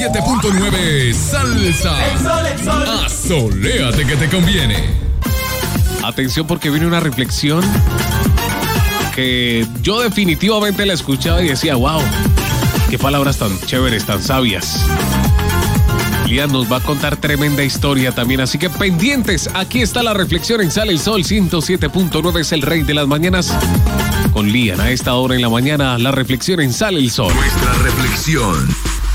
107.9 Salsa. El sol. Asoléate que te conviene. Atención, porque viene una reflexión que yo definitivamente la escuchaba y decía, wow, qué palabras tan chéveres, tan sabias. Lian nos va a contar tremenda historia también, así que pendientes, aquí está la reflexión en Sale el Sol 107.9, es el rey de las mañanas. Con Lian a esta hora en la mañana, la reflexión en Sale el Sol. Nuestra reflexión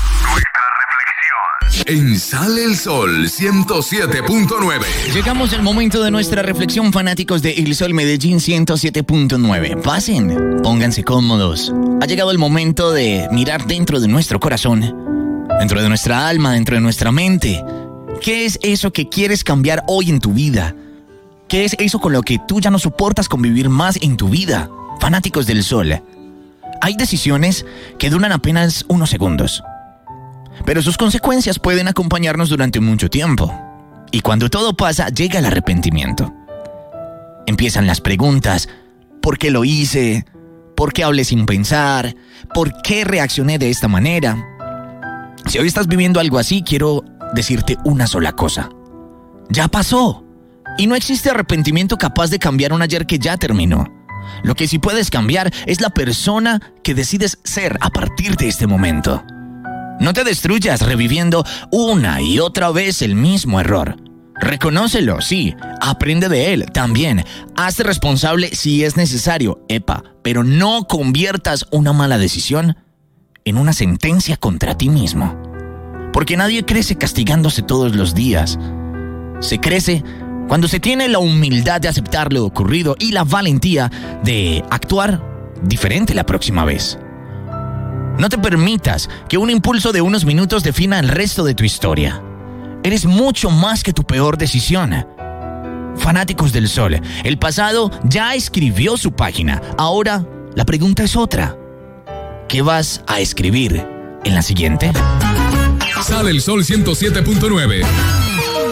en Sale el Sol 107.9. Llegamos al momento de nuestra reflexión, fanáticos de El Sol Medellín 107.9. Pasen, pónganse cómodos. Ha llegado el momento de mirar dentro de nuestro corazón, dentro de nuestra alma, dentro de nuestra mente. ¿Qué es eso que quieres cambiar hoy en tu vida? ¿Qué es eso con lo que tú ya no soportas convivir más en tu vida? Fanáticos del Sol. Hay decisiones que duran apenas unos segundos, pero sus consecuencias pueden acompañarnos durante mucho tiempo. Y cuando todo pasa, llega el arrepentimiento. Empiezan las preguntas: ¿por qué lo hice? ¿Por qué hablé sin pensar? ¿Por qué reaccioné de esta manera? Si hoy estás viviendo algo así, quiero decirte una sola cosa: ya pasó. Y no existe arrepentimiento capaz de cambiar un ayer que ya terminó. Lo que sí puedes cambiar es la persona que decides ser a partir de este momento. No te destruyas reviviendo una y otra vez el mismo error. Reconócelo, sí, aprende de él también. Hazte responsable si es necesario, pero no conviertas una mala decisión en una sentencia contra ti mismo. Porque nadie crece castigándose todos los días. Se crece cuando se tiene la humildad de aceptar lo ocurrido y la valentía de actuar diferente la próxima vez. No te permitas que un impulso de unos minutos defina el resto de tu historia. Eres mucho más que tu peor decisión. Fanáticos del Sol, el pasado ya escribió su página. Ahora la pregunta es otra: ¿qué vas a escribir en la siguiente? Sale el Sol 107.9.